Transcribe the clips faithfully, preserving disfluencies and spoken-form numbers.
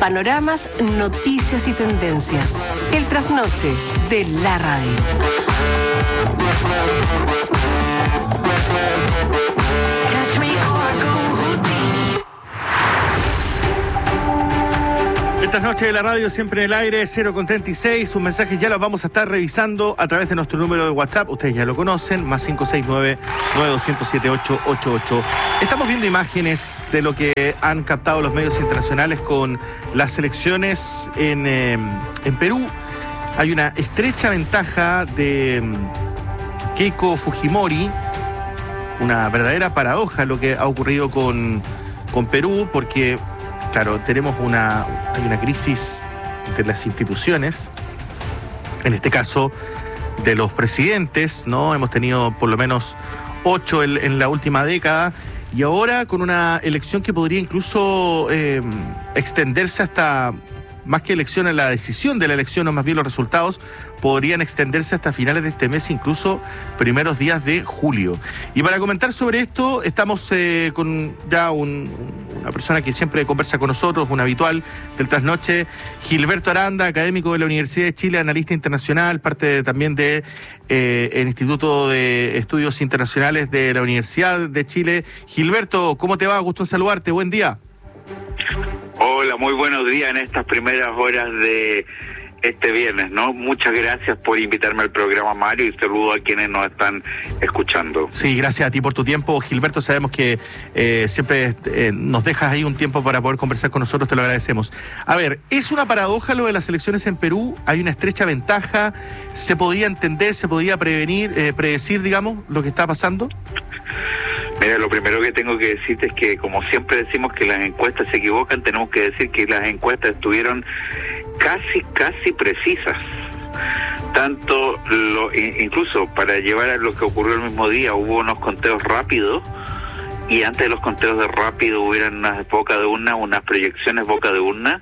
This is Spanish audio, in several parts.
Panoramas, noticias y tendencias. El trasnoche de la radio. Estas noches de la radio siempre en el aire, cero con treinta y seis, sus mensajes ya los vamos a estar revisando a través de nuestro número de WhatsApp, ustedes ya lo conocen, más cinco seis nueve, nueve dos cero siete, ocho ocho ocho. Estamos viendo imágenes de lo que han captado los medios internacionales con las elecciones en, eh, en Perú. Hay una estrecha ventaja de um, Keiko Fujimori, una verdadera paradoja lo que ha ocurrido con, con Perú, porque claro, tenemos una, hay una crisis de las instituciones, en este caso de los presidentes, ¿no? Hemos tenido por lo menos ocho en, en la última década, y ahora con una elección que podría incluso eh, extenderse hasta, más que elecciones, la decisión de la elección, o más bien los resultados, podrían extenderse hasta finales de este mes, incluso primeros días de julio. Y para comentar sobre esto, estamos eh, con ya un, una persona que siempre conversa con nosotros, un habitual del trasnoche, Gilberto Aranda, académico de la Universidad de Chile, analista internacional, parte de, también del de, eh, Instituto de Estudios Internacionales de la Universidad de Chile. Gilberto, ¿cómo te va? Gusto en saludarte, buen día. Hola, muy buenos días en estas primeras horas de este viernes, ¿no? Muchas gracias por invitarme al programa, Mario, y saludo a quienes nos están escuchando. Sí, gracias a ti por tu tiempo, Gilberto. Sabemos que eh, siempre eh, nos dejas ahí un tiempo para poder conversar con nosotros, te lo agradecemos. A ver, ¿es una paradoja lo de las elecciones en Perú? ¿Hay una estrecha ventaja? ¿Se podía entender, se podía prevenir, eh, predecir, digamos, lo que está pasando? Mira, lo primero que tengo que decirte es que, como siempre decimos que las encuestas se equivocan, tenemos que decir que las encuestas estuvieron casi, casi precisas. Tanto, lo, incluso para llevar a lo que ocurrió el mismo día, hubo unos conteos rápidos, y antes de los conteos de rápido hubieran unas boca de urna, unas proyecciones boca de urna,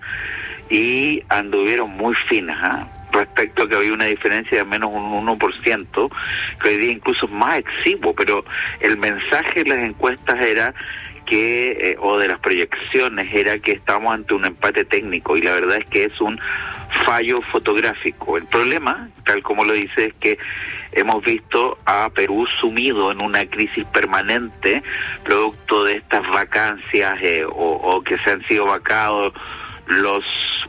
y anduvieron muy finas, ¿eh? Respecto a que había una diferencia de menos un uno por ciento, que hoy día incluso es más exiguo, pero el mensaje de las encuestas era que, eh, o de las proyecciones, era que estamos ante un empate técnico, y la verdad es que es un fallo fotográfico. El problema, tal como lo dice, es que hemos visto a Perú sumido en una crisis permanente, producto de estas vacancias eh, o, o que se han sido vacados los,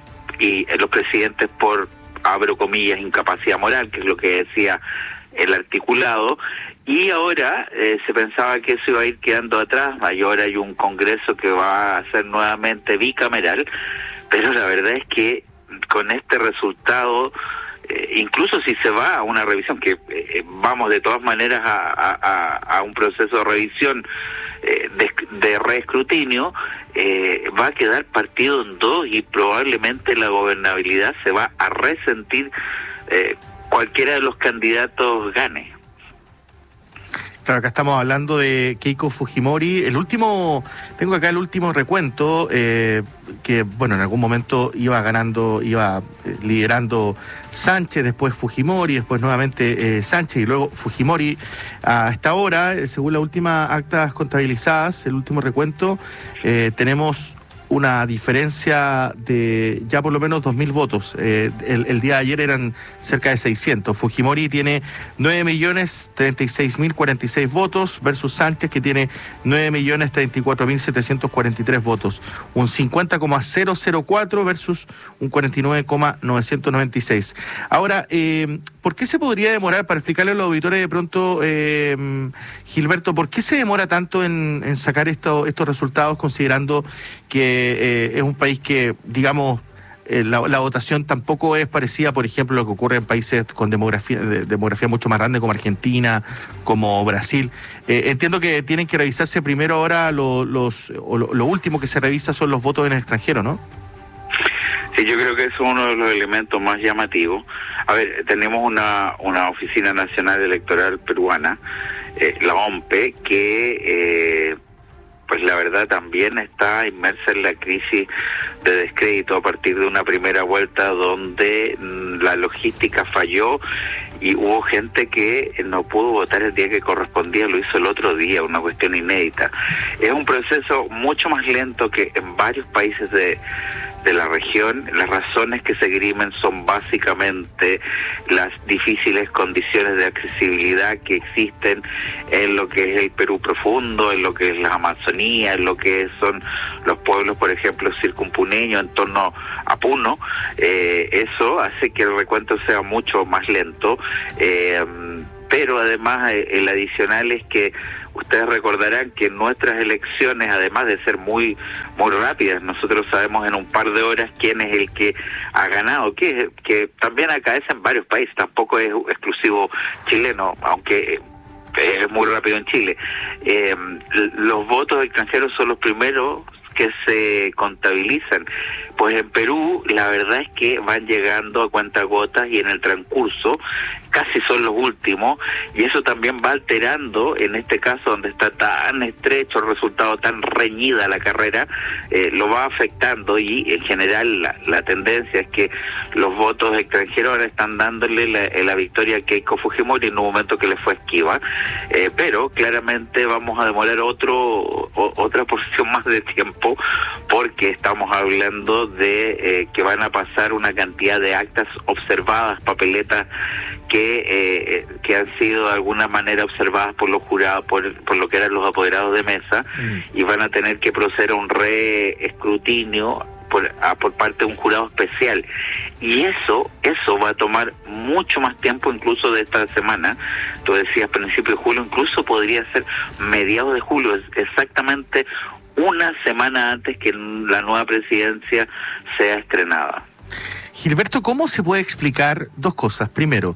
y, eh, los presidentes por, abro comillas, incapacidad moral, que es lo que decía el articulado, y ahora eh, se pensaba que eso iba a ir quedando atrás, y ahora hay un Congreso que va a ser nuevamente bicameral, pero la verdad es que con este resultado, eh, incluso si se va a una revisión, que eh, vamos de todas maneras a, a, a un proceso de revisión, eh, de, de reescrutinio, eh, va a quedar partido en dos, y probablemente la gobernabilidad se va a resentir eh, cualquiera de los candidatos gane. Claro, acá estamos hablando de Keiko Fujimori. El último, tengo acá el último recuento, eh, que bueno, en algún momento iba ganando, iba eh, liderando Sánchez, después Fujimori, después nuevamente eh, Sánchez y luego Fujimori. A esta hora, eh, según las últimas actas contabilizadas, el último recuento, eh, tenemos una diferencia de ya por lo menos dos mil votos. Eh, el, el día de ayer eran cerca de seiscientos. Fujimori tiene nueve millones treinta y seis mil cuarenta y seis votos versus Sánchez, que tiene nueve millones treinta y cuatro mil setecientos cuarenta y tres votos. Un cincuenta coma cero cero cuatro versus un cuarenta y nueve coma novecientos noventa y seis. Ahora, eh, ¿por qué se podría demorar, para explicarle a los auditores de pronto, eh, Gilberto, por qué se demora tanto en, en sacar esto, estos resultados, considerando que eh, es un país que, digamos, eh, la, la votación tampoco es parecida, por ejemplo, a lo que ocurre en países con demografía, de, demografía mucho más grande, como Argentina, como Brasil? Eh, entiendo que tienen que revisarse primero ahora lo, los, o lo, lo último que se revisa son los votos en el extranjero, ¿no? Sí, yo creo que eso es uno de los elementos más llamativos. A ver, tenemos una, una Oficina Nacional Electoral Peruana, eh, la O M P E, que... Eh, pues la verdad también está inmersa en la crisis de descrédito a partir de una primera vuelta donde la logística falló y hubo gente que no pudo votar el día que correspondía, lo hizo el otro día, una cuestión inédita. Es un proceso mucho más lento que en varios países de de la región. Las razones que se esgrimen son básicamente las difíciles condiciones de accesibilidad que existen en lo que es el Perú profundo, en lo que es la Amazonía, en lo que son los pueblos, por ejemplo, circumpuneños en torno a Puno. Eh, eso hace que el recuento sea mucho más lento, eh, pero además eh, el adicional es que ustedes recordarán que nuestras elecciones, además de ser muy muy rápidas, nosotros sabemos en un par de horas quién es el que ha ganado, que, que también acaece en varios países, tampoco es exclusivo chileno, aunque es muy rápido en Chile. Eh, los votos extranjeros son los primeros que se contabilizan. Pues en Perú la verdad es que van llegando a cuentagotas y en el transcurso casi son los últimos, y eso también va alterando, en este caso donde está tan estrecho el resultado, tan reñida la carrera, eh, lo va afectando, y en general la, la tendencia es que los votos extranjeros ahora están dándole la, la victoria a Keiko Fujimori en un momento que le fue esquiva, eh, pero claramente vamos a demorar otro o, otra porción más de tiempo, porque estamos hablando de eh, que van a pasar una cantidad de actas observadas, papeletas que eh, que han sido de alguna manera observadas por los jurados, por, por lo que eran los apoderados de mesa, mm. y van a tener que proceder a un reescrutinio por, a, por parte de un jurado especial, y eso eso va a tomar mucho más tiempo, incluso de esta semana. Tú decías principio de julio, incluso podría ser mediados de julio, es exactamente una semana antes que la nueva presidencia sea estrenada. Gilberto, ¿cómo se puede explicar dos cosas? Primero,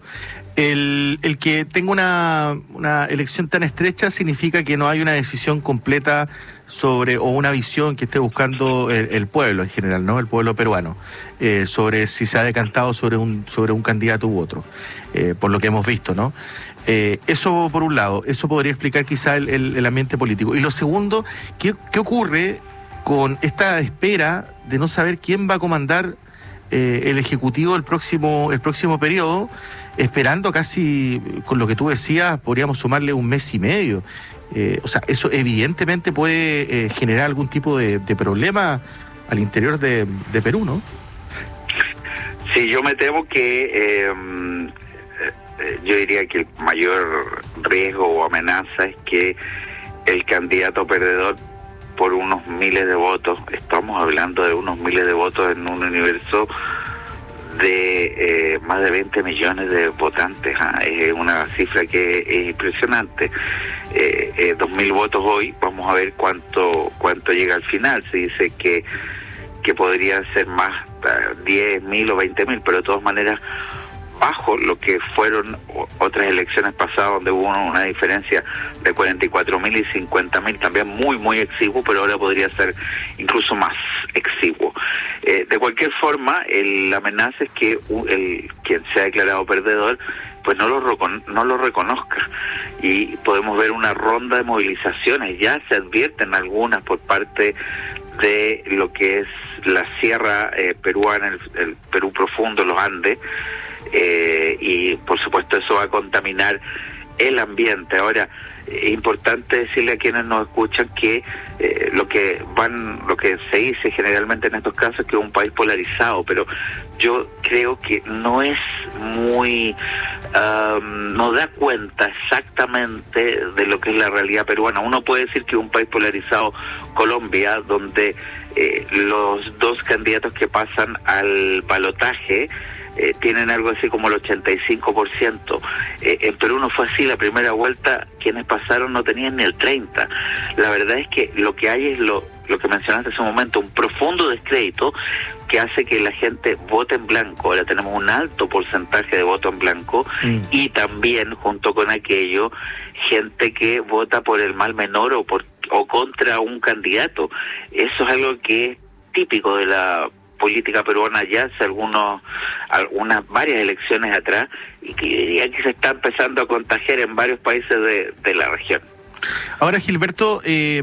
el, el que tenga una, una elección tan estrecha significa que no hay una decisión completa sobre, o una visión que esté buscando el, el pueblo en general, ¿no? El pueblo peruano, eh, sobre si se ha decantado sobre un, sobre un candidato u otro, eh, por lo que hemos visto, ¿no? Eh, eso por un lado, eso podría explicar quizá el, el, el ambiente político. Y lo segundo, ¿qué, qué ocurre con esta espera de no saber quién va a comandar eh, el Ejecutivo el próximo, el próximo periodo, esperando casi, con lo que tú decías, podríamos sumarle un mes y medio? Eh, o sea, eso evidentemente puede eh, generar algún tipo de, de problema al interior de, de Perú, ¿no? Sí, yo me temo que... Eh, yo diría que el mayor riesgo o amenaza es que el candidato perdedor, por unos miles de votos, estamos hablando de unos miles de votos en un universo de eh, más de veinte millones de votantes, ¿eh? Es una cifra que es impresionante. eh, eh, dos mil votos hoy, vamos a ver cuánto cuánto llega al final. Se dice que que podrían ser más, diez mil o veinte mil, pero de todas maneras bajo lo que fueron otras elecciones pasadas, donde hubo una diferencia de cuarenta y cuatro mil y cincuenta mil, también muy, muy exiguo, pero ahora podría ser incluso más exiguo. Eh, de cualquier forma, el, la amenaza es que el quien se ha declarado perdedor pues no lo, no lo reconozca, y podemos ver una ronda de movilizaciones. Ya se advierten algunas por parte de lo que es la sierra eh, peruana, el, el Perú profundo, los Andes, eh, y por supuesto eso va a contaminar el ambiente. Ahora, es importante decirle a quienes nos escuchan que eh, lo que van, lo que se dice generalmente en estos casos es que es un país polarizado, pero yo creo que no es muy, um, no da cuenta exactamente de lo que es la realidad peruana. Uno puede decir que es un país polarizado, Colombia, donde eh, los dos candidatos que pasan al balotaje Eh, tienen algo así como el ochenta y cinco por ciento. Eh, en Perú no fue así. La primera vuelta, quienes pasaron no tenían ni el treinta por ciento. La verdad es que lo que hay es lo, lo que mencionaste hace un momento, un profundo descrédito que hace que la gente vote en blanco. Ahora tenemos un alto porcentaje de voto en blanco, mm. y también, junto con aquello, gente que vota por el mal menor o, por, o contra un candidato. Eso es algo que es típico de la política peruana ya hace algunos, algunas varias elecciones atrás, y que diría que se está empezando a contagiar en varios países de, de la región. Ahora, Gilberto, eh,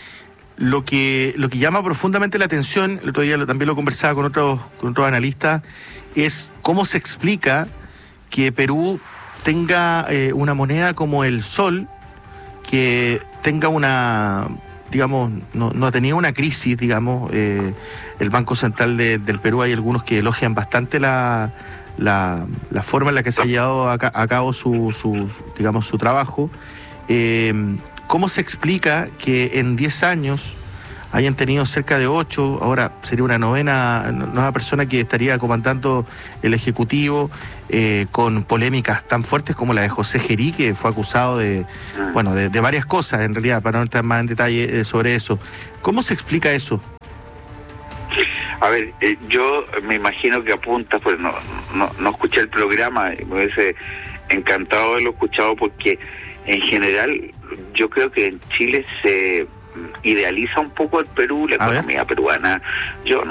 lo que lo que llama profundamente la atención, el otro día lo, también lo conversaba con otros con otros analistas, es cómo se explica que Perú tenga eh, una moneda como el sol, que tenga una digamos, no, no ha tenido una crisis, digamos, eh, el Banco Central de, del Perú, hay algunos que elogian bastante la, la, la forma en la que se ha llevado a, ca a cabo su, su, digamos, su trabajo. Eh, ¿Cómo se explica que en diez años hayan tenido cerca de ocho, ahora sería una novena nueva persona que estaría comandando el Ejecutivo, eh, con polémicas tan fuertes como la de José Gerí, que fue acusado de, bueno, de, de varias cosas, en realidad, para no entrar más en detalle eh, sobre eso? ¿Cómo se explica eso? A ver, eh, yo me imagino que apunta, pues no, no, no escuché el programa, me hubiese encantado haberlo escuchado, porque en general yo creo que en Chile se idealiza un poco el Perú, la A economía ver. peruana. Yo